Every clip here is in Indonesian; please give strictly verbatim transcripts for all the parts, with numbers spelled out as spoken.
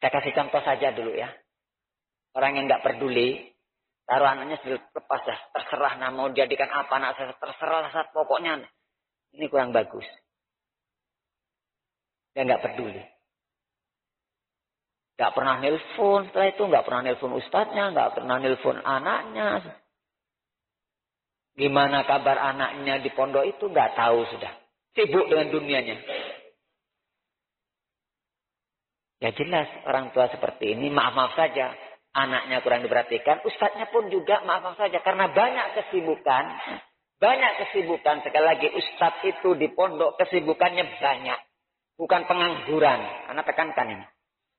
Saya kasih contoh saja dulu ya. Orang yang nggak peduli, taruh anaknya sudah lepas dah, terserah nah mau jadikan apa anak saya, terserah saat pokoknya ini kurang bagus. Dia nggak peduli. Nggak pernah nelpon setelah itu, nggak pernah nelpon ustadznya, nggak pernah nelpon anaknya. Gimana kabar anaknya di pondok itu nggak tahu sudah. Sibuk dengan dunianya. Ya jelas orang tua seperti ini maaf-maaf saja. Anaknya kurang diperhatikan. Ustadznya pun juga maaf-maaf saja. Karena banyak kesibukan. Banyak kesibukan. Sekali lagi ustadz itu di pondok kesibukannya banyak. Bukan pengangguran. Anak tekankan ini.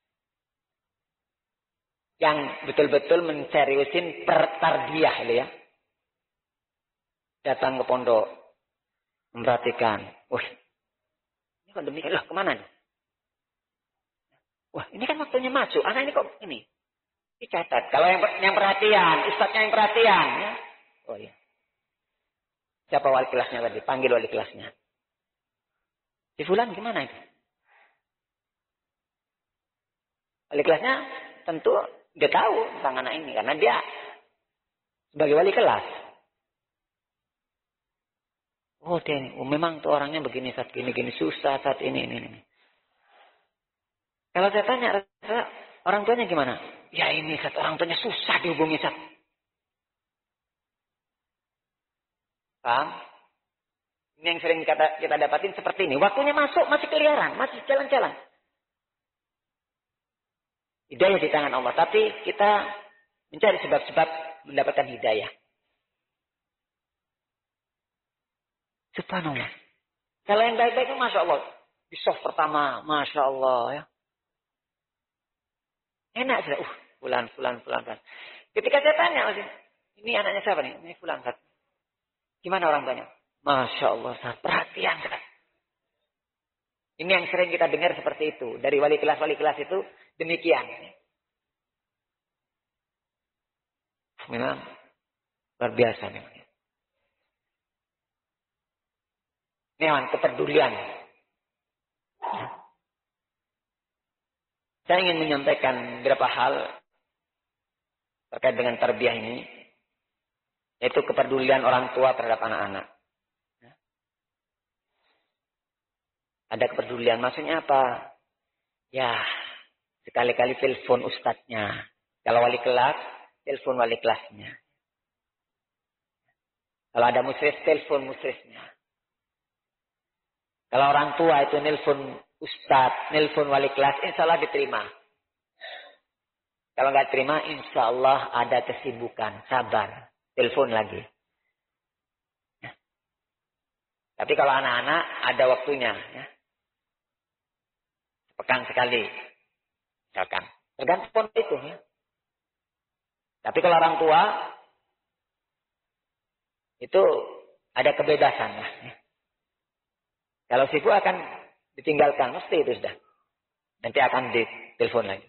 Yang betul-betul menseriusin pertarbiyah ya. Datang ke pondok. Memperhatikan. Wih. Ini kok demikian. Lah kemana nih? Wah, ini kan waktunya masuk. Anak ini kok ini? Dicatat. Kalau yang yang perhatian, ustadznya yang perhatian. Ya. Oh iya. Siapa wali kelasnya tadi? Panggil wali kelasnya. Si Fulan gimana itu? Wali kelasnya tentu dia tahu tentang anak ini. Karena dia sebagai wali kelas. Oh dia ini. Oh, memang tuh orangnya begini saat gini-gini. Susah saat ini, ini, ini. Kalau saya tanya, orang tuanya gimana? Ya ini, Sat, orang tuanya susah dihubungi, Sat. Paham? Ini yang sering kita, kita dapatin seperti ini. Waktunya masuk, masih keliaran, masih jalan-jalan. Hidayah di tangan Allah. Tapi kita mencari sebab-sebab mendapatkan hidayah. Subhanallah. Kalau yang baik-baik itu Masya Allah. Di soft pertama, Masya Allah ya. Enak sudah. Uh, fulan, fulan, fulan, fulan. Ketika saya tanya, ini anaknya siapa nih? Ini fulan, Sat. Gimana orang tuanya? Masya Allah, Sat. Perhatian, Sat. Ini yang sering kita dengar seperti itu. Dari wali kelas-wali kelas itu demikian. Memang luar biasa memang. Ini memang kepedulian. Saya ingin menyampaikan beberapa hal terkait dengan tarbiyah ini. Yaitu kepedulian orang tua terhadap anak-anak. Ada kepedulian. Maksudnya apa? Ya, sekali-kali telepon ustadznya. Kalau wali kelas, telepon wali kelasnya. Kalau ada musyrif, telepon musyrifnya. Kalau orang tua itu nelpon ustadz, nelpon wali kelas, insya Allah diterima. Kalau nggak terima, insya Allah ada kesibukan, sabar, telepon lagi. Ya. Tapi kalau anak-anak ada waktunya, ya. Pekan sekali, misalkan. Tergantung itu, ya. Tapi kalau orang tua itu ada kebebasan, ya. Kalau sibuk akan ditinggalkan, mesti itu sudah. Nanti akan ditelepon lagi.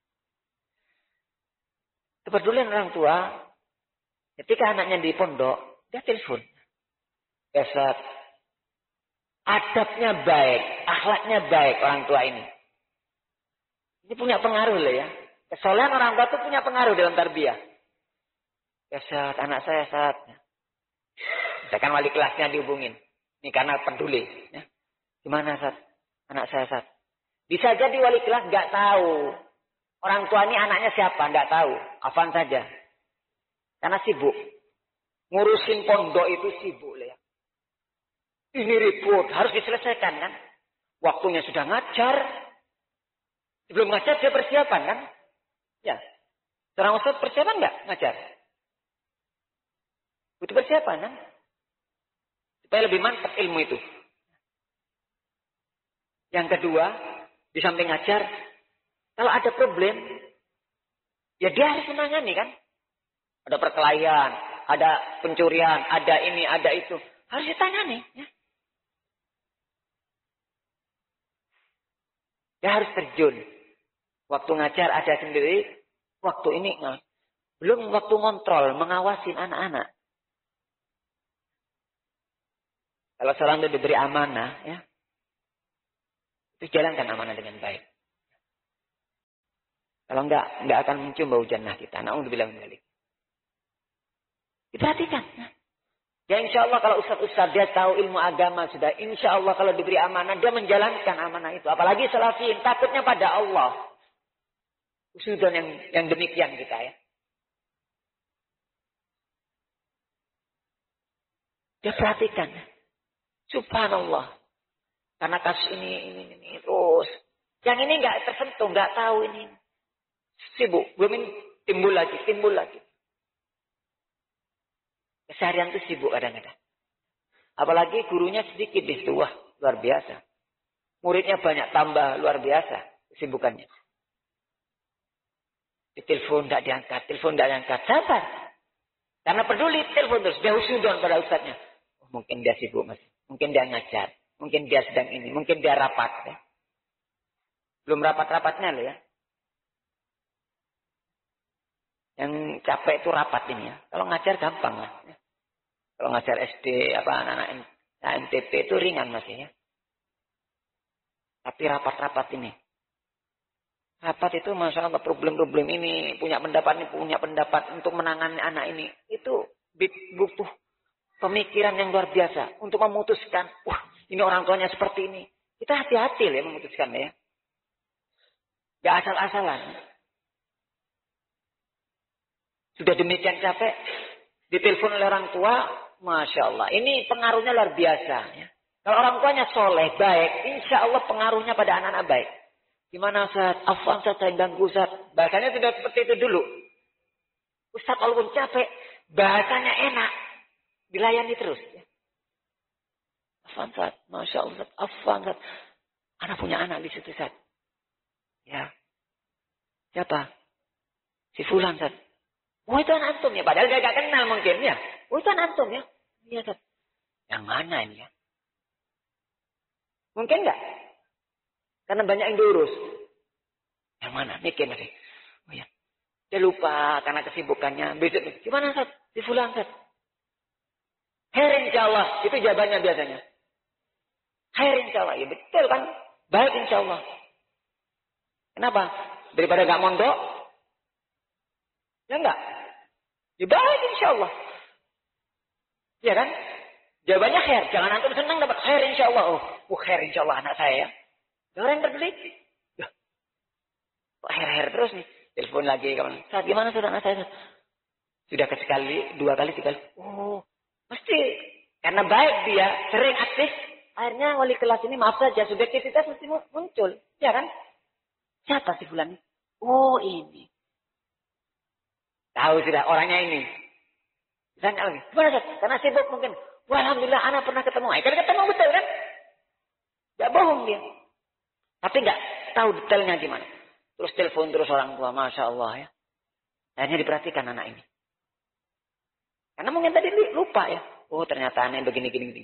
Kepedulian orang tua, ketika anaknya di pondok, dia telepon. Besar. Adabnya baik, akhlaknya baik orang tua ini. Ini punya pengaruh loh ya. Kesolehan orang tua itu punya pengaruh dalam tarbiyah. Besar, anak saya saat. Misalkan wali kelasnya dihubungin. Ini karena peduli. Ya. Gimana Sat? Anak saya Sat. Bisa jadi wali kelas nggak tahu. Orang tua ini anaknya siapa? Nggak tahu. Afan saja. Karena sibuk. Ngurusin pondok itu sibuk. Ya. Ini ribut. Harus diselesaikan kan. Waktunya sudah ngajar. Sebelum ngajar dia persiapan kan. Ya. Seorang ustadz persiapan nggak ngajar? Butuh persiapan kan. Supaya lebih mantap ilmu itu. Yang kedua, di samping ngajar, kalau ada problem, ya dia harus menangani kan. Ada perkelahian, ada pencurian, ada ini, ada itu. Harus ditangani. Ya. Dia harus terjun. Waktu ngajar ada sendiri, waktu ini, nah, belum waktu ngontrol, mengawasin anak-anak. Kalau seorang itu diberi amanah, ya, itu jalankan amanah dengan baik. Kalau enggak, enggak akan mencium bau jannah kita. Na'udzubillah min dzalik. Diperhatikan. Ya insya Allah kalau ustaz-ustaz dia tahu ilmu agama sudah. Insya Allah kalau diberi amanah, dia menjalankan amanah itu. Apalagi salafiyin, takutnya pada Allah. Usudon yang, yang demikian kita ya. Dia perhatikan. Subhanallah. Karena kasus ini, ini, ini, terus. Yang ini enggak tersentuh, enggak tahu ini. Sibuk, belum ini timbul lagi, timbul lagi. Keseharian itu sibuk kadang-kadang. Apalagi gurunya sedikit di situ, wah luar biasa. Muridnya banyak, tambah luar biasa kesibukannya. Di telepon tidak diangkat, telepon tidak diangkat, sabar. Karena peduli, telepon terus. Dia husnudon pada ustadznya. Oh, mungkin dia sibuk masih, mungkin dia ngajar, mungkin dia sedang ini, mungkin dia rapat. Ya. Belum rapat-rapatnya loh ya. Yang capek itu rapat ini ya. Kalau ngajar gampang lah. Ya. Kalau ngajar S D, apa anak-anak M T P itu ringan masih ya. Tapi rapat-rapat ini. Rapat itu Masya Allah problem-problem ini. Punya pendapat ini, punya pendapat untuk menangani anak ini. Itu butuh pemikiran yang luar biasa. Untuk memutuskan, wah ini orang tuanya seperti ini. Kita hati-hati ya memutuskan ya. Gak asal-asalan. Sudah demikian capek, ditelepon oleh orang tua, Masya Allah. Ini pengaruhnya luar biasa. Ya. Kalau orang tuanya soleh, baik, insya Allah pengaruhnya pada anak-anak baik. Gimana Ustaz? Afwan Ustaz, saya ganggu Ustaz. Bahasanya tidak seperti itu dulu. Ustaz walaupun capek, bahasanya enak. Dilayani terus. Ya. Afwan Ustaz, Masya Allah Ustaz. Afwan Ustaz. Anak punya anak di situ Ustaz. Ya. Siapa? Si Fulan Ustaz. Oh itu anak antum ya. Padahal dia gak kenal mungkin ya. Oh itu anak antum ya. Iya Ustaz. Yang mana ini ya? Mungkin enggak? Karena banyak yang diurus. Yang mana? Mikir masih. Oh ya. Dia lupa karena kesibukannya. Besok, gimana Ustaz? Si Fulan Ustaz. Khair insya Allah. Itu jawabannya biasanya. Khair insya Allah. Ya betul kan? Baik insya Allah. Kenapa? Daripada gak mondok. Ya enggak? Ya baik insya Allah. Ya kan? Jawabannya khair. Jangan antum senang dapat khair insya Allah. Oh, oh khair insya Allah anak saya ya. Orang yang terteliti. Ya. Kok khair-khair terus nih. Telepon lagi kawan. Saat gimana sudah anak saya? Sudah sekali, dua kali, tiga kali. Oh, mesti. Karena baik dia, sering aktif. Akhirnya wali kelas ini maaf saja. Subjektivitas mesti muncul. Ya kan? Siapa sih Fulan? Oh ini. Tahu sudah orangnya ini. Misalnya lagi. Gimana Ustaz? Karena sibuk mungkin. Wah, alhamdulillah anak pernah ketemu. Eh, kan ketemu betul kan? Gak bohong dia. Tapi gak tahu detailnya gimana. Terus telepon terus orang tua. Masya Allah ya. Akhirnya diperhatikan anak ini. Karena mungkin tadi lupa ya. Oh ternyata aneh begini-gini.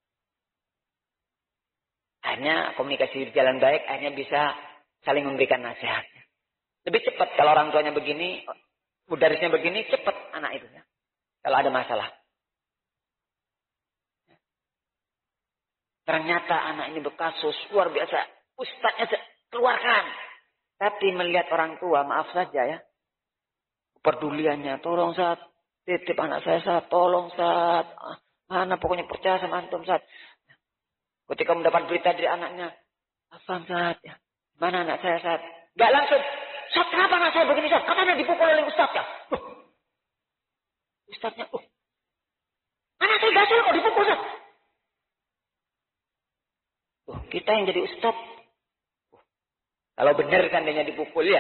Akhirnya komunikasi berjalan baik. Akhirnya bisa saling memberikan nasihat. Lebih cepat kalau orang tuanya begini. Mudarisnya begini, cepat anak itu ya. Kalau ada masalah. Ternyata anak ini berkasus luar biasa. Ustadznya keluarkan. Tapi melihat orang tua, maaf saja ya. Peduliannya, tolong Ustaz. Titip anak saya Ustaz. Tolong Ustaz. Anak pokoknya percaya sama antum Ustaz. Ketika mendapat berita dari anaknya. Apa Ustaz? Ya. Mana anak saya Ustaz? Gak langsung. Ustaz, kenapa anak saya begini, Ustaz? Katanya dipukul oleh Ustaz, ya? Uh. Ustaznya, uh. Anak saya gak salah kok dipukul, Ustaz. Uh, kita yang jadi Ustaz. Uh. Kalau benar kan dia dipukul, ya?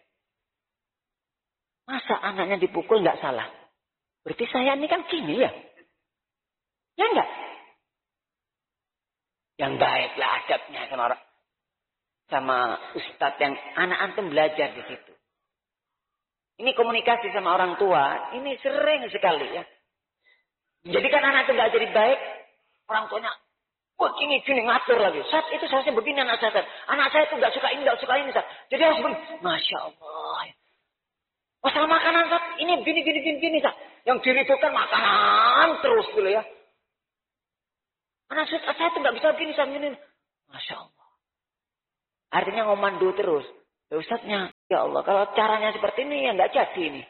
Masa anaknya dipukul gak salah? Berarti saya ini kan gini, ya? Ya enggak? Yang baiklah adabnya sama orang. Sama ustadz yang anak antum belajar di situ. Ini komunikasi sama orang tua, ini sering sekali ya. Jadi kan anak itu nggak jadi baik, orang tuanya, wah gini gini ngatur lagi. Saat itu seharusnya begini anak saya, anak saya itu nggak suka ini, nggak suka ini, Ustaz. Jadi harus begini. Masya Allah. Masalah makanan Ustaz, ini gini gini gini gini, Ustaz. Yang diributkan makanan terus dulu ya. Anak saya itu nggak bisa begini, Ustaz, gini. Masya Allah. Artinya ngomando terus. Ya Ustadznya Ya Allah, kalau caranya seperti ini ya nggak jadi ini.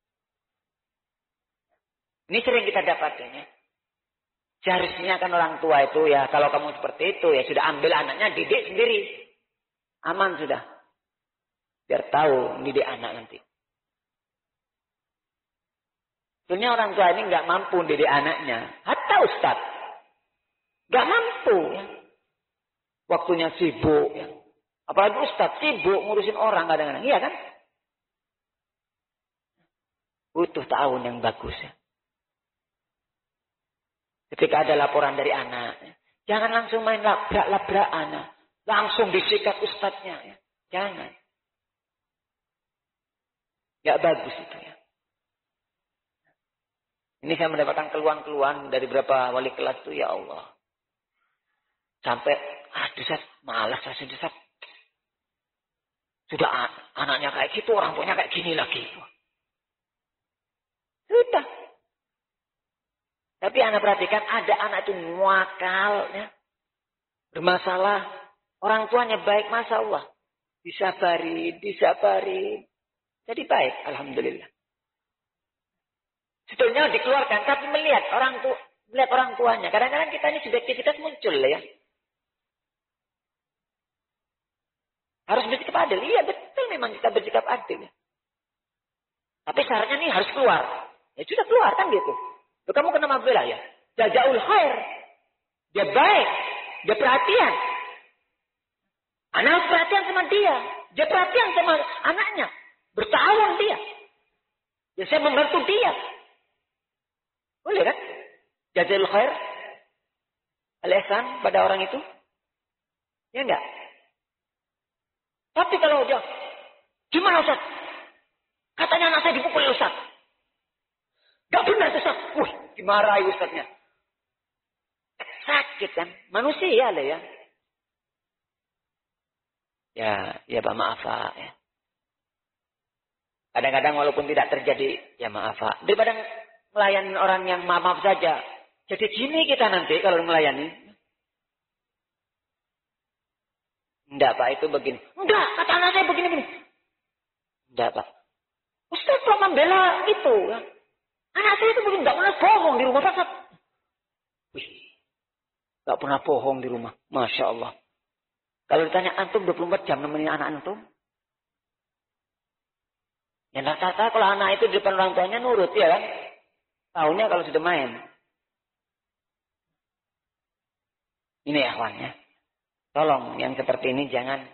Ini sering kita dapatin ya. Seharusnya kan orang tua itu ya, kalau kamu seperti itu ya sudah ambil anaknya, didik sendiri. Aman sudah. Biar tahu didik anak nanti. Sebenarnya orang tua ini nggak mampu didik anaknya. Hatta Ustaz. Nggak mampu ya. Waktunya sibuk ya. Apalagi Ustaz sibuk ngurusin orang kadang-kadang. Iya kan? Butuh tahun yang bagus ya. Ketika ada laporan dari anak, jangan langsung main labrak-labrak anak. Langsung disikat ustadznya. Ya. Jangan. Gak bagus itu ya. Ini saya mendapatkan keluhan-keluhan dari beberapa wali kelas itu, ya Allah. Sampai, aduh Ustaz, malas saya Ustaz. Sudah anaknya kayak gitu, orang tuanya kayak gini lagi. Sudah. Tapi anak perhatikan ada anak itu muakal, ya. Bermasalah. Orang tuanya baik, Masya Allah. Disabari, disabari. Jadi baik, Alhamdulillah. Sebetulnya dikeluarkan, tapi melihat orang tua, melihat orang tuanya. Kadang-kadang kita ini subjektivitas muncul ya. Harus bersikap adil. Iya betul memang kita bersikap adil. Ya. Tapi syaratnya nih harus keluar. Ya sudah keluar kan gitu. Loh, kamu kena membela ya? Jazaul khair. Dia baik. Dia perhatian. Anak harus perhatian sama dia. Dia perhatian sama anaknya. Bertahun dia. Ya saya membantu dia. Boleh kan? Jazaul khair. Al-ihsan pada orang itu. Ya enggak? Tapi kalau dia. Gimana Ustaz? Katanya anak saya dipukul Ustaz. Gak benar Ustaz. Wih, dimarahi Ustaznya. Sakit kan? Manusia lah ya. Ya, ya Pak maaf Pak. Ya. Kadang-kadang walaupun tidak terjadi, ya maaf Pak. Daripada melayani orang yang maaf-maaf saja. Jadi gini kita nanti kalau melayani. Enggak Pak, itu begini. Enggak, kata anak saya begini-begini. Enggak Pak. Ustaz kok membela itu ya. Anak saya itu begini, enggak pernah bohong di rumah Pak. Wih, enggak pernah bohong di rumah. Masya Allah. Kalau ditanya antum dua puluh empat jam nemenin anak antum. Ya rata-rata kalau anak itu di depan orang tuanya nurut ya kan. Tahunya kalau sudah main. Ini ya kawannya. Tolong yang seperti ini jangan.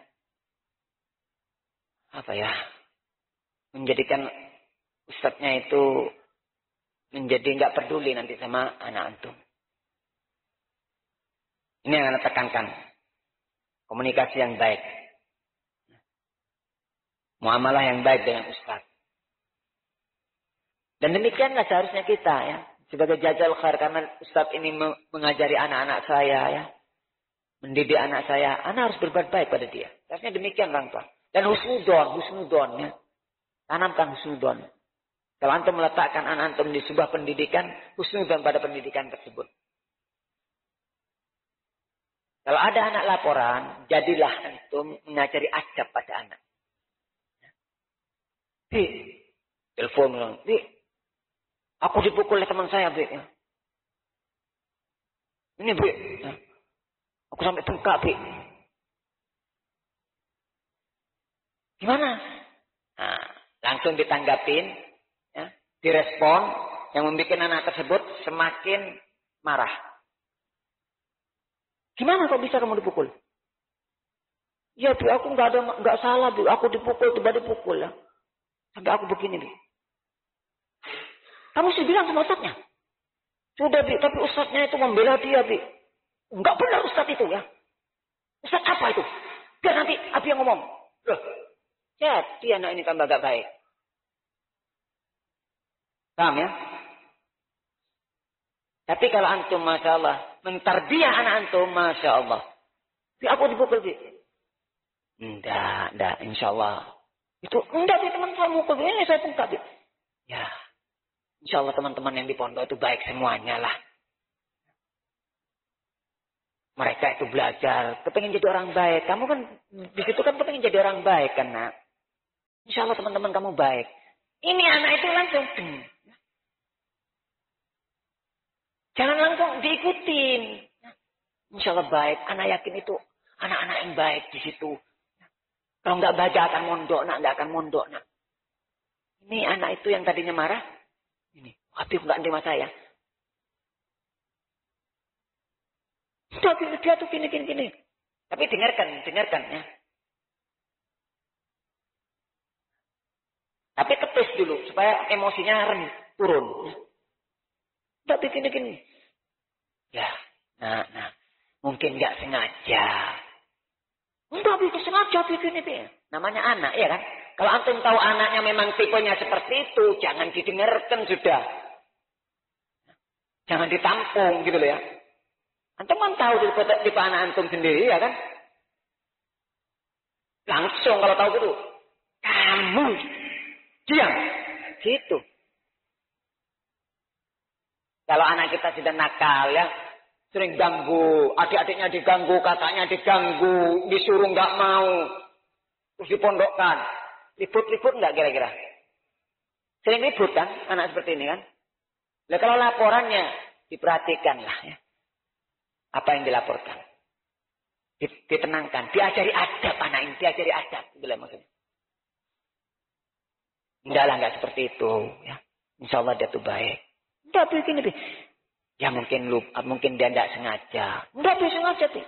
Apa ya. Menjadikan ustadznya itu. Menjadi nggak peduli nanti sama anak antum. Ini yang Anda tekankan. Komunikasi yang baik. Muamalah yang baik dengan ustadz. Dan demikianlah seharusnya kita ya. Sebagai jazal khair. Karena ustadz ini mengajari anak-anak saya ya. Mendidik anak saya. Anak harus berbuat baik pada dia. Seharusnya demikian orang tua. Dan husnudon. Husnudon ya. Tanamkan husnudon. Kalau antum meletakkan anak antum di sebuah pendidikan. Husnudon pada pendidikan tersebut. Kalau ada anak laporan. Jadilah antum mengajari adab pada anak. Bi. Telepon. Bi. Aku dipukul oleh teman saya, Bi. Ini, Bi. Aku sampai bengkak, Bi. Gimana? Nah, langsung ditanggapin, ya, direspon, yang membuat anak tersebut semakin marah. Gimana kok bisa kamu dipukul? Ya, Bi, aku nggak ada, nggak salah, Bi. Aku dipukul, tiba dipukul, ya. Sampai aku begini, Bi. Kamu sih bilang sama ustadznya. Sudah, Bi, tapi ustadznya itu membela dia, Bi. Enggak benar ustadz itu, ya. Ustadz apa itu? Biar nanti Abi yang ngomong. Loh, jadi anak ini tambah gak baik. Paham ya? Tapi kalau antum, Masya Allah, mentarbiah anak antum, Masya Allah. Bi, aku dipukul, Bi. Enggak, enggak, insya Allah. Itu, enggak, Bi, teman saya mukul. Ini saya tungkap, Bi. Ya. Insya Allah teman-teman yang di pondok itu baik semuanya lah. Mereka itu belajar, kepengen jadi orang baik. Kamu kan di situ kan kepengen jadi orang baik kan, Nak. Insya Allah teman-teman kamu baik. Ini anak itu langsung. Jangan langsung diikutin. Insya Allah baik. Anak yakin itu anak-anak yang baik di situ. Kalau nggak baca akan mondok, nak nggak akan mondok, nak. Ini anak itu yang tadinya marah. Ini, Habib nggak terima saya. Tapi dia tuh gini, gini, gini. Tapi dengarkan, dengarkan ya. Tapi tepis dulu supaya emosinya rendah, turun. Tapi gini, gini. Ya, nah, nah. Mungkin nggak sengaja. Enggak bisa sengaja bikin itu ya. Namanya anak, ya kan? Kalau antum tahu anaknya memang tipenya seperti itu, jangan didengarkan sudah. Jangan ditampung gitu loh ya. Antum kan tahu tipe, tipe anak antum sendiri, ya kan? Langsung kalau tahu gitu, kamu diam, gitu. Kalau anak kita sudah nakal ya, sering ganggu, adik-adiknya diganggu, kakaknya diganggu, disuruh nggak mau, terus dipondokkan, ribut-ribut nggak kira-kira? Sering ribut kan, anak seperti ini kan? Nah, kalau laporannya diperhatikan lah ya, apa yang dilaporkan, ditenangkan, diajari adab anak ini, diajari adab, itulah maksudnya. Enggak lah, nggak seperti itu, ya. Insya Allah dia tuh baik. Enggak begini, begini. Ya mungkin lupa, mungkin dia tidak sengaja. Tidak bisa sengaja tuh.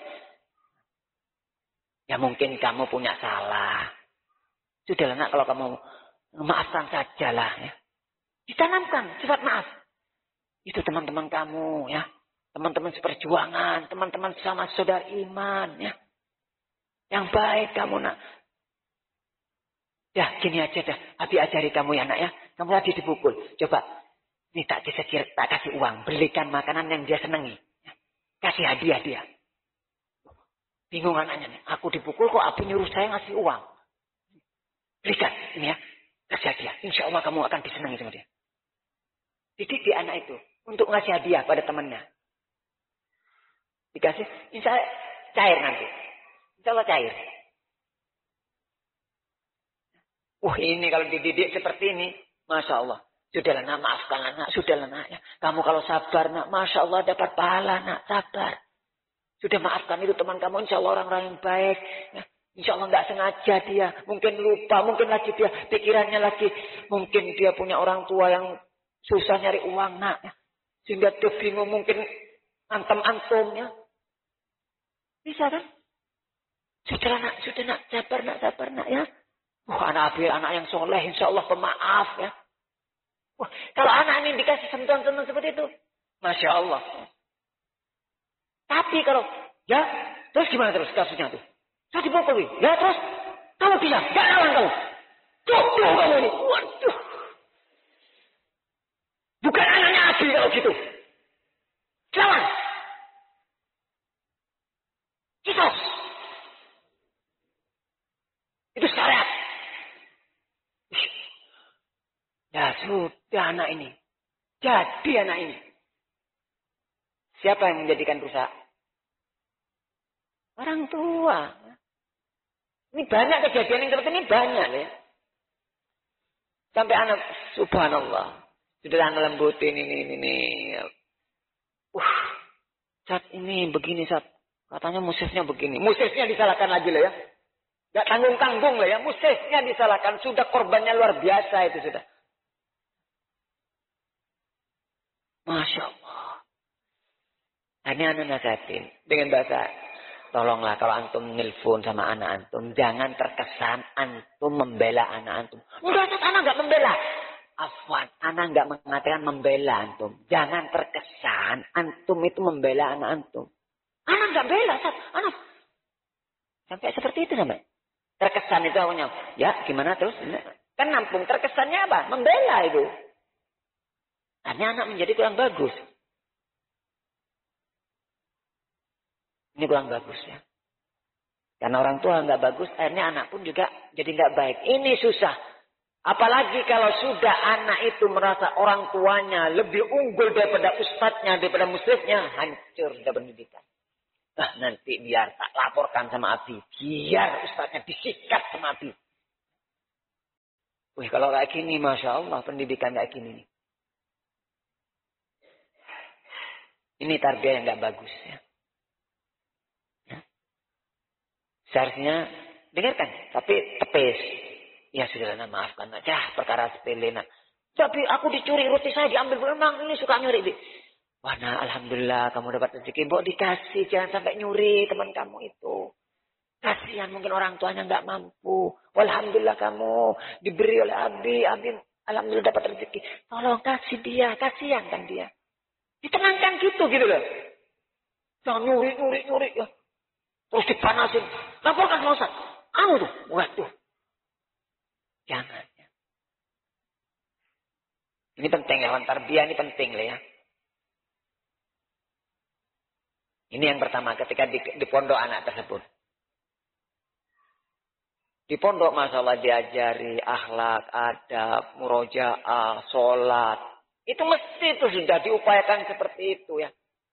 Ya mungkin kamu punya salah. Sudahlah nak, kalau kamu maafkan sajalah ya. Ditanamkan sifat maaf. Itu teman-teman kamu ya. Teman-teman seperjuangan, teman-teman sama saudara iman ya. Yang baik kamu nak. Ya gini aja dah. Abi ajari kamu ya nak ya. Kamu tadi dipukul. Coba. Ini tak disecir, tak kasih uang. Belikan makanan yang dia senangi. Kasih hadiah dia. Bingung anaknya nih. Aku dipukul kok Abi nyuruh saya ngasih uang. Belikan ini ya. Kasih hadiah. Insya Allah kamu akan disenangi sama dia. Didik di anak itu. Untuk ngasih hadiah pada temannya. Dikasih. Insya Allah cair nanti. Insya Allah cair. Wah ini kalau dididik seperti ini. Masya Allah. Sudahlah nak, maafkan anak. Sudahlah nak. Ya. Kamu kalau sabar nak. Masya Allah dapat pahala nak. Sabar. Sudah maafkan itu teman kamu. Insya Allah orang-orang yang baik. Ya. Insya Allah nggak sengaja dia. Mungkin lupa. Mungkin lagi dia pikirannya lagi. Mungkin dia punya orang tua yang susah nyari uang nak. Ya. Sehingga dia bingung. Mungkin antem-antum ya. Bisa kan? Sudahlah nak. Sudah nak. Sabar nak. Sabar nak ya. Wah anak Abi anak yang soleh. Insya Allah pemaaf ya. Wah, kalau anak ini dikasih sentuhan-sentuhan seperti itu. Masya Allah. Tapi kalau, ya, terus gimana terus kasusnya tuh? Saya dipukul. Ya terus, kamu bisa. Gak lawan kamu. Tuh, tuh kamu ini. Waduh. Bukan anaknya Abi kalau gitu. Lawan. Kisos. Itu syariat. Ya sudah anak ini. Jadi anak ini. Siapa yang menjadikan rusak? Orang tua. Ini banyak kejadian yang seperti ini banyak ya. Sampai anak subhanallah. Sudah anak lembutin ini ini ini. Uh, saat ini begini saat katanya musisnya begini. Musisnya disalahkan lagi lah ya. Gak tanggung-tanggung lah ya. Musisnya disalahkan. Sudah korbannya luar biasa itu sudah. Masya Allah. Ini anak nasihatin. Dengan bahasa. Tolonglah kalau antum nelpon sama anak antum. Jangan terkesan antum membela anak antum. Enggak, anak enggak membela. Afwan. Anak enggak mengatakan membela antum. Jangan terkesan antum itu membela anak antum. Anak enggak bela. Anak. Sampai seperti itu sampai. Terkesan itu awalnya. Ya gimana terus. Kan nampung. Terkesannya apa? Membela itu. Akhirnya anak menjadi kurang bagus. Ini kurang bagus ya. Karena orang tua nggak bagus, akhirnya anak pun juga jadi nggak baik. Ini susah. Apalagi kalau sudah anak itu merasa orang tuanya lebih unggul daripada ustadznya, daripada muslimnya, hancur sudah pendidikan. Nah nanti biar tak laporkan sama Abi. Biar ustadznya disikat sama Abi. Wih, kalau kayak gini, Masya Allah, pendidikan kayak gini. Ini tarbiyah yang nggak bagus. Ya. Ya. Seharusnya dengarkan, tapi tepis. Ya sudah, nah, maafkan aja, perkara sepele. Nah. Tapi aku dicuri roti saya diambil, memang ini suka nyuri. Wah, nah, alhamdulillah kamu dapat rezeki. Mbok dikasih, jangan sampai nyuri teman kamu itu. Kasihan mungkin orang tuanya nggak mampu. Alhamdulillah kamu diberi oleh Abi, Abi alhamdulillah dapat rezeki. Tolong kasih dia, kasihan kan dia. Ditenangkan gitu gitu loh. Jangan nyuri, nyuri, nyuri ya. Terus dipanasin. Laporkan sama Ustaz. Anu tuh, waduh. Jangan. Ya. Ini penting ya, tarbiyah ini penting lah ya. Ini yang pertama ketika di, di pondok anak tersebut. Di pondok masalah diajari akhlak, adab, murojaah, sholat. Itu mesti itu sudah diupayakan seperti itu ya.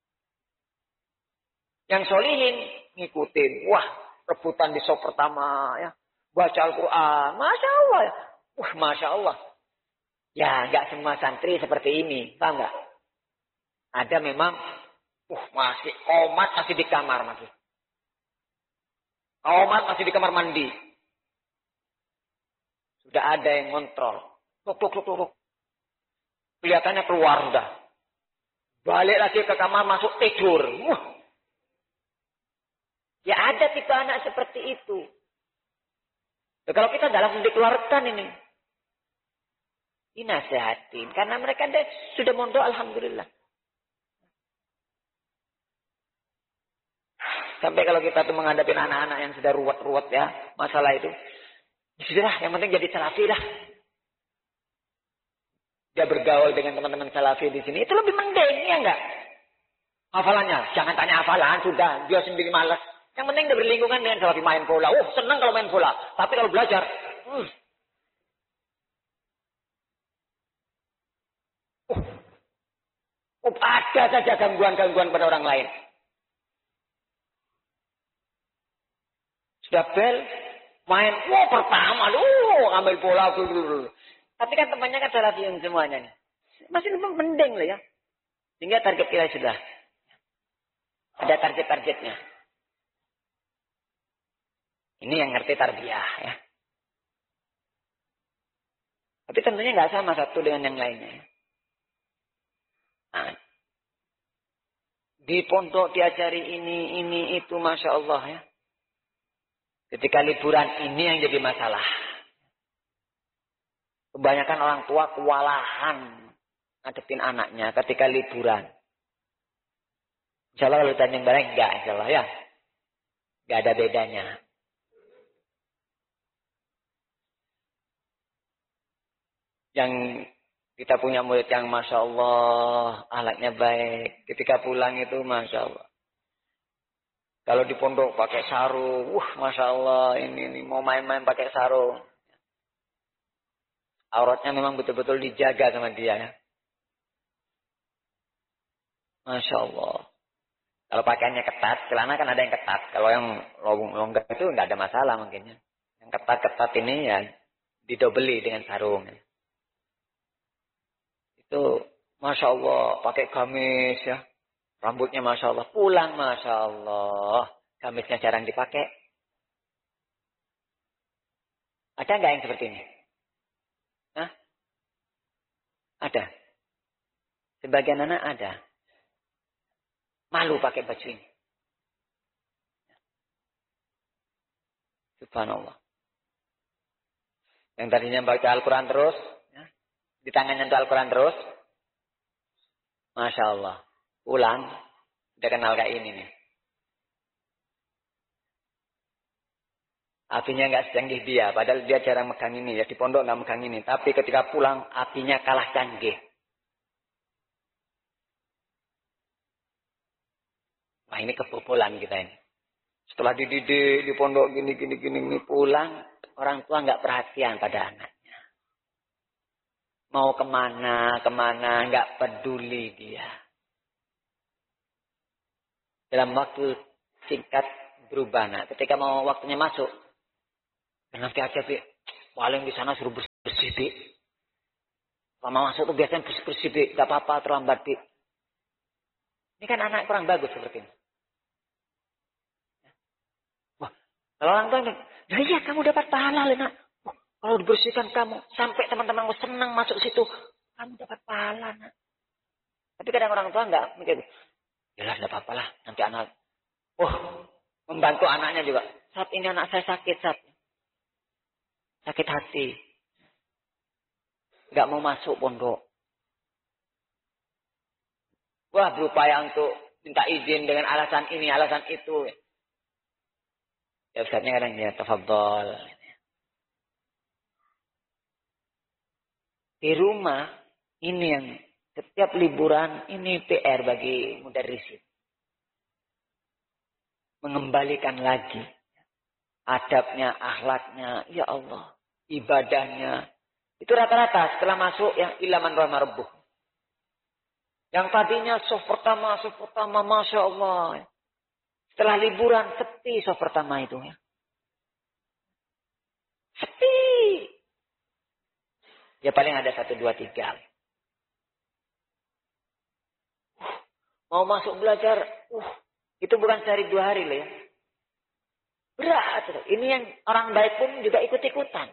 Yang solihin ngikutin. Wah, rebutan di sop pertama ya. Baca Al-Quran. Masya Allah ya. Wah, Masya Allah. Ya, nggak semua santri seperti ini. Paham nggak? Ada memang, uh, masih komat masih di kamar masih. Komat masih di kamar mandi. Sudah ada yang ngontrol. Tuk, tuk, tuk, tuk. Kelihatannya keluar sudah. Balik lagi ke kamar masuk tidur. Wah. Ya ada tipe anak seperti itu. Ya, kalau kita nggak langsung dikeluarkan ini. Dinasehatin. Karena mereka sudah mondok alhamdulillah. Sampai kalau kita tuh menghadapi anak-anak yang sudah ruwet-ruwet ya. Masalah itu. Sudah, yang penting jadi salafi lah. Dia bergaul dengan teman-teman salafi di sini. Itu lebih mending, ya enggak? Hafalannya, jangan tanya hafalan, sudah. Dia sendiri malas. Yang penting dia berlingkungan dengan salafi main bola. Oh, senang kalau main bola. Tapi kalau belajar, hmm. oh. oh, ada saja gangguan-gangguan pada orang lain. Sudah bel, main, wah oh, pertama, oh, ambil bola dulu. Tapi kan temannya kan salafiyin semuanya nih. Masih lebih mending lah ya. Sehingga target kita sudah. Ada target-targetnya. Ini yang ngerti tarbiyah ya. Tapi tentunya nggak sama satu dengan yang lainnya. Nah, di pondok diajari ini, ini, itu, Masya Allah ya. Ketika liburan ini yang jadi masalah. Kebanyakan orang tua kewalahan ngadepin anaknya ketika liburan. Insya Allah kalau ditanya balik, enggak. Insya Allah ya. Enggak ada bedanya. Yang kita punya murid yang Masya Allah, akhlaknya baik. Ketika pulang itu Masya Allah. Kalau di pondok pakai sarung, wah Masya Allah, ini, ini mau main-main pakai sarung. Auratnya memang betul-betul dijaga sama dia ya. Masya Allah. Kalau pakaiannya ketat, celana kan ada yang ketat. Kalau yang longgar itu nggak ada masalah mungkin ya. Yang ketat-ketat ini ya didobeli dengan sarung. Ya. Itu Masya Allah pakai gamis ya. Rambutnya Masya Allah. Pulang Masya Allah. Gamisnya jarang dipakai. Ada nggak yang seperti ini? Hah? Ada. Sebagian anak ada. Malu pakai baju ini. Subhanallah. Yang tadinya baca Al-Quran terus. Ya. Di tangannya itu Al-Quran terus. Masya Allah. Pulang. Udah kenal kayak ini nih. Apinya nggak secanggih dia. Padahal dia jarang megang ini. Ya di pondok nggak megang ini. Tapi ketika pulang apinya kalah canggih. Wah ini kebobolan kita ini. Setelah dididik di pondok gini gini gini gini pulang. Orang tua nggak perhatian pada anaknya. Mau kemana kemana nggak peduli dia. Dalam waktu singkat berubah. Nah ketika mau waktunya masuk. Nanti aja, Bi. Paling di sana suruh bersih. bersih, Dik. Mama masuk tuh biasanya bersih-bersih, Dik. Gak apa-apa, terlambat, Dik. Ini kan anak kurang bagus seperti ini. Wah, kalau orang tua, nah iya kamu dapat pahala, Lena. Wah, kalau dibersihkan kamu, sampai teman-temanmu senang masuk situ, kamu dapat pahala, nak. Tapi kadang orang tua enggak mikir, yalah, enggak apa-apa lah, nanti anak, oh, membantu anaknya juga. Saat ini anak saya sakit, saat sakit hati. Enggak mau masuk pondok. Wah, berupaya untuk minta izin dengan alasan ini, alasan itu. Ya Ustaznya kadang ya, tafadhol. Di rumah, ini yang setiap liburan, ini P R bagi mudarrisin. Mengembalikan lagi adabnya, akhlaknya, ya Allah, ibadahnya. Itu rata-rata setelah masuk yang ilaman rahmah rabbuh. Yang tadinya soft pertama, soft pertama, Masya Allah. Setelah liburan, sepi soft pertama itu. Ya. Sepi. Ya paling ada satu, dua, tiga. Uh, mau masuk belajar, uh, itu bukan sehari dua hari loh ya. Berat. Ini yang orang baik pun juga ikut-ikutan.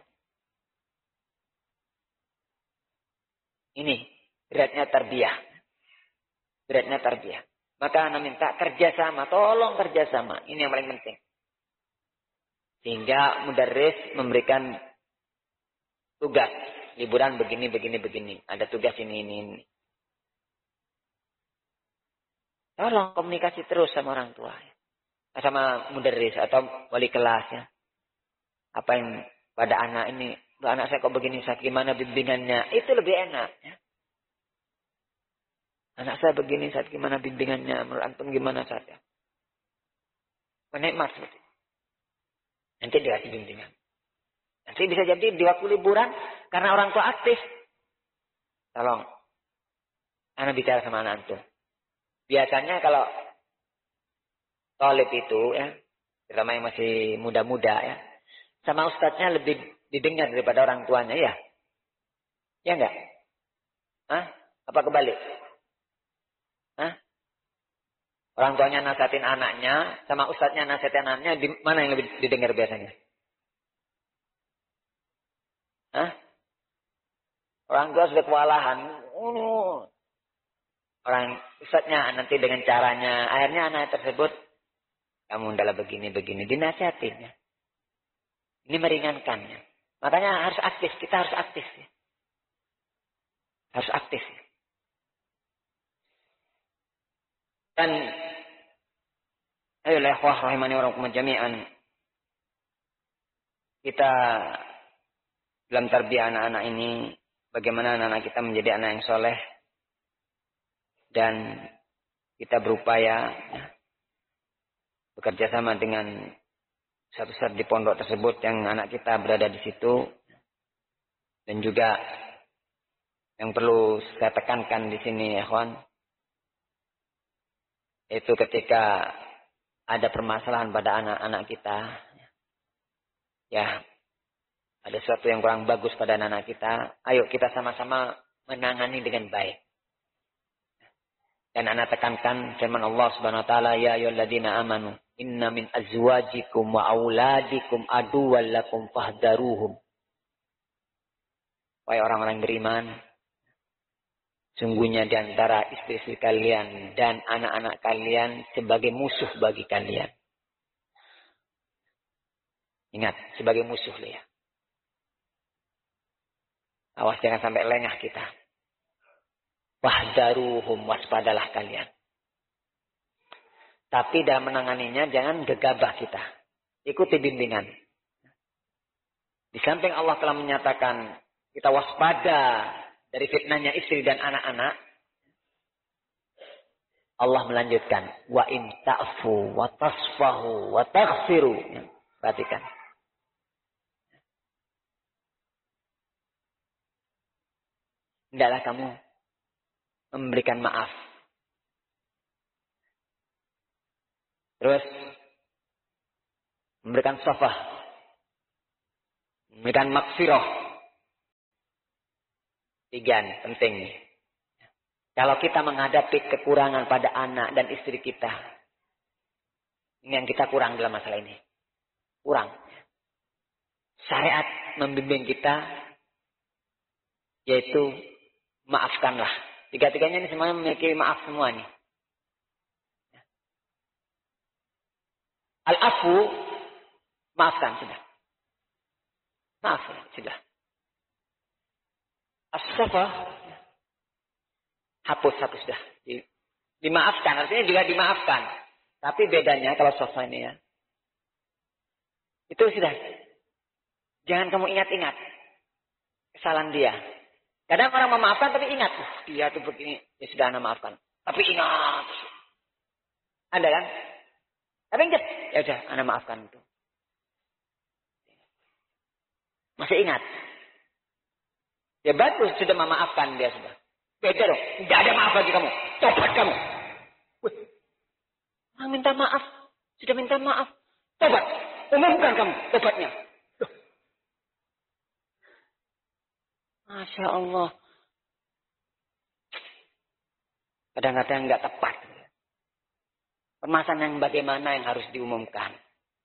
Ini beratnya tarbiyah. Beratnya tarbiyah. Maka anak minta kerjasama. Tolong kerjasama. Ini yang paling penting. Sehingga mudarris memberikan tugas. Liburan begini, begini, begini. Ada tugas ini, ini, ini. Tolong komunikasi terus sama orang tua. Sama mudarris atau wali kelas. Ya. Apa yang pada anak ini. Anak saya kok begini, saya gimana bimbingannya. Itu lebih enak. Ya. Anak saya begini saat gimana bimbingannya, menurut antum gimana saatnya? Menikmat seperti itu. Nanti dikasih bimbingan. Nanti bisa jadi di waktu liburan, karena orang tua aktif. Tolong, anak bicara sama anak antum. Biasanya kalau tolib itu, ya, terutama yang masih muda-muda, ya, sama ustadznya lebih didengar daripada orang tuanya, ya? Ya enggak? Hah? Apa kebalik? Hah? Orang tuanya nasihatin anaknya, sama ustadznya nasihatin anaknya, di mana yang lebih didengar biasanya? Hah? Orang tua sudah kewalahan. Uh. Orang ustadznya nanti dengan caranya, akhirnya anak tersebut, kamu adalah begini-begini, dinasihatinnya. Ini meringankannya. Makanya harus aktif, kita harus aktif. Harus aktif. Dan ayolah ikhwah rahimani wa rahimakumullah jami'an. Kita dalam tarbiyah anak-anak ini, bagaimana anak-anak kita menjadi anak yang soleh. Dan kita berupaya ya, bekerja sama dengan satu-satu di pondok tersebut yang anak kita berada di situ. Dan juga yang perlu saya tekankan di sini, ikhwan, itu ketika ada permasalahan pada anak-anak kita, ya, ada sesuatu yang kurang bagus pada anak-anak kita, ayo kita sama-sama menangani dengan baik. Dan anak tekankan firman Allah Subhanahu wa taala, ya ayyuhalladzina amanu inna min azwajikum wa auladikum aduwwal lakum fahdharuhum. Wahai orang-orang beriman, sungguhnya di antara istri-istri kalian dan anak-anak kalian sebagai musuh bagi kalian. Ingat, sebagai musuh ya. Awas jangan sampai lengah kita. Wahdaruhum, waspadalah kalian. Tapi dalam menanganinya jangan gegabah kita. Ikuti bimbingan. Di samping Allah telah menyatakan kita waspada dari fitnahnya istri dan anak-anak, Allah melanjutkan, wa in ta'fu wa tasfahu wa taghfiru. Perhatikan. Hendaklah kamu memberikan maaf. Terus memberikan safah. Memberikan maghfirah. Tiga nih, penting nih. Kalau kita menghadapi kekurangan pada anak dan istri kita. Ini yang kita kurang dalam masalah ini. Kurang. Syariat membimbing kita. Yaitu maafkanlah. Tiga-tiganya ini semuanya memiliki maaf semua nih. Al-afu. Maafkan sudah. Maaf sudah. As-safa. Hapus, hapus sudah. Dimaafkan. Artinya juga dimaafkan. Tapi bedanya kalau safa ini ya. Itu sudah. Jangan kamu ingat-ingat. Kesalahan dia. Kadang orang memaafkan tapi ingat. Uh, dia tuh begini. Ya sudah, Anda maafkan. Tapi ingat. Ada kan? Tapi ingat. Ya sudah, Anda maafkan itu. Masih ingat. Ya bagus, sudah memaafkan dia sudah. Beda dong. Tidak ada maaf lagi kamu. Tobat kamu. Wih. Orang minta maaf. Sudah minta maaf. Tobat. Umumkan kamu tobatnya. Loh. Masya Allah. Kadang-kadang nggak tepat. Permasalahan yang bagaimana yang harus diumumkan.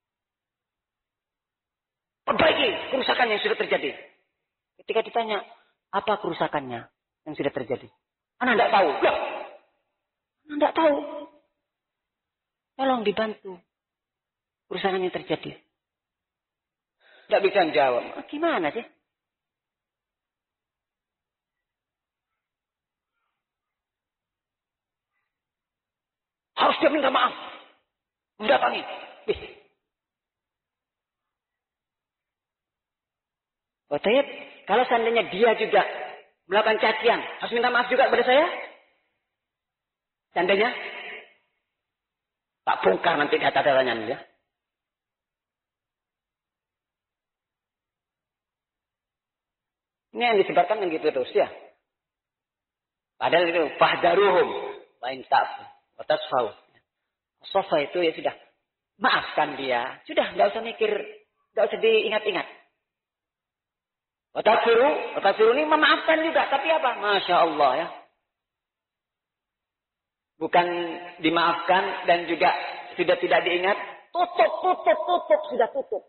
Perbaiki kerusakan yang sudah terjadi. Ketika ditanya, apa kerusakannya yang sudah terjadi? Anda tidak tahu. Loh, Anda tidak tahu. Tolong dibantu. Kerusakan yang terjadi. Tidak bisa menjawab. Gimana sih? Harus dia minta maaf. Mendatangi. Oh, Tayyib, kalau seandainya dia juga melakukan cacian, harus minta maaf juga kepada saya? Seandainya? Tak bongkar nanti data-datanya ya. Ini yang disebarkan yang gitu terus ya. Padahal itu fahdaruhum wa in ta'fu wa tasfau. Safa itu ya sudah. Maafkan dia. Sudah, enggak usah mikir, enggak usah diingat-ingat. Watafiru, watafiru ini memaafkan juga, tapi apa? Masya Allah ya. Bukan dimaafkan dan juga sudah tidak diingat. Tutup, tutup, tutup, sudah tutup.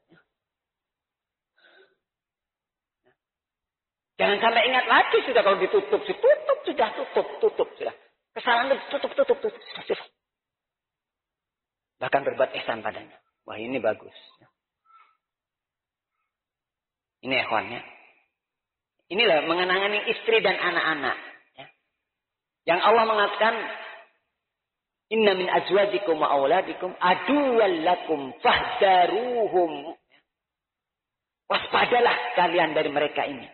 Jangan sampai ingat lagi sudah kalau ditutup, tutup sudah tutup, tutup sudah. Kesalahan itu tutup, tutup, tutup, sudah, sudah. Bahkan berbuat ihsan padanya. Wah ini bagus. Ini ikhwannya. Inilah mengenangani istri dan anak-anak. Ya. Yang Allah mengatakan, Inna min azwajikum wa awladikum aduwwal lakum fahdaruhum. Waspadalah kalian dari mereka ini.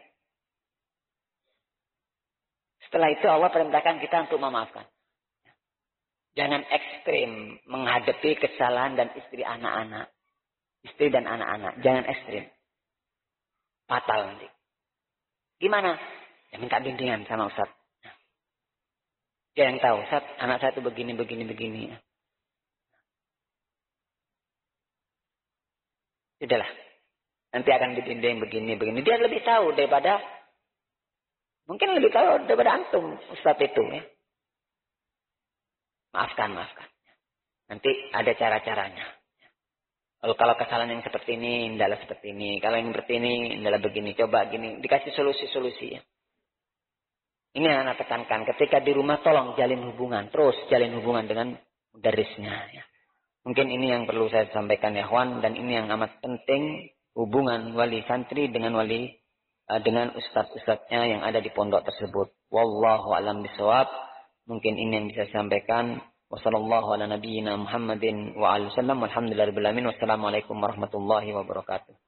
Setelah itu Allah perintahkan kita untuk memaafkan. Jangan ekstrim menghadapi kesalahan dan istri anak-anak. Istri dan anak-anak. Jangan ekstrim. Fatal nanti. Gimana? Ya minta bimbingan sama Ustaz. Dia yang tahu, Ustaz, anak saya itu begini, begini, begini. Sudahlah. Nanti akan dibimbing begini, begini. Dia lebih tahu daripada, mungkin lebih tahu daripada antum, Ustaz itu. Ya. Maafkan, maafkan. Nanti ada cara-caranya. Lalu kalau kesalahan yang seperti ini, hendaklah seperti ini. Kalau yang seperti ini, hendaklah begini. Coba gini. Dikasih solusi-solusi ya. Ini yang anak tekankan. Ketika di rumah tolong jalin hubungan. Terus jalin hubungan dengan mudarisnya. Ya. Mungkin ini yang perlu saya sampaikan ya Ikhwan. Dan ini yang amat penting. Hubungan wali santri dengan wali. Uh, dengan ustadz-ustadznya yang ada di pondok tersebut. Wallahu a'lam bishawab. Mungkin ini yang bisa saya sampaikan. Wassallallahu ala nabiyyina Muhammadin wa alihi wasallam. Walhamdulillahirabbil alamin. Wassalamualaikum warahmatullahi wabarakatuh.